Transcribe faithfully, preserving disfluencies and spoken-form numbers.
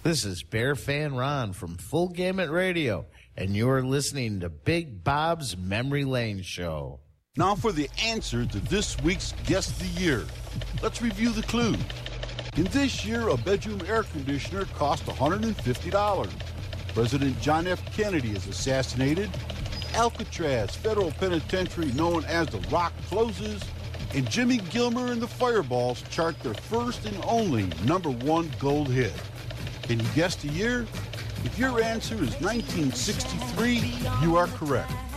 This is Bear Fan Ron from Full Gamut Radio, and you're listening to Big Bob's Memory Lane Show. Now for the answer to this week's Guess of the Year. Let's review the clues. In this year, a bedroom air conditioner cost one hundred fifty dollars. President John F. Kennedy is assassinated. Alcatraz Federal Penitentiary, known as the Rock, closes. And Jimmy Gilmer and the Fireballs chart their first and only number one gold hit. Can you guess the year? If your answer is nineteen sixty-three, you are correct.